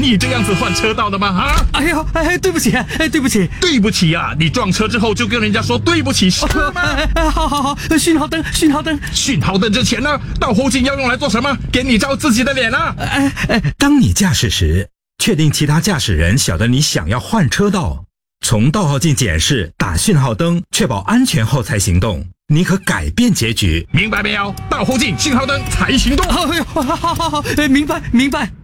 以这样子换车道的吗？啊！ 哎呦，对不起，对不起， 对不起啊！你撞车之后就跟人家说对不起是吗？ 好，讯号灯，讯号灯， 讯号灯之前呢，倒后镜要用来做什么？给你照自己的脸啊！ 当你驾驶时，确定其他驾驶人晓得你想要换车道，从倒后镜检视、打讯号灯，确保安全后才行动，你可改变结局。 明白没有？倒后镜、信号灯才行动。 好，明白。